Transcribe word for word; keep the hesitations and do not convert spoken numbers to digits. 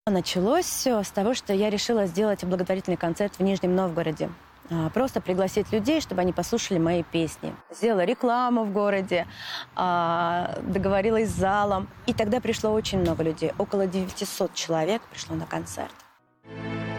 Началось все с того, что я решила сделать благотворительный концерт в Нижнем Новгороде. А, Просто пригласить людей, чтобы они послушали мои песни. Сделала рекламу в городе, а, договорилась с залом. И тогда пришло очень много людей. Около девятисот человек пришло на концерт.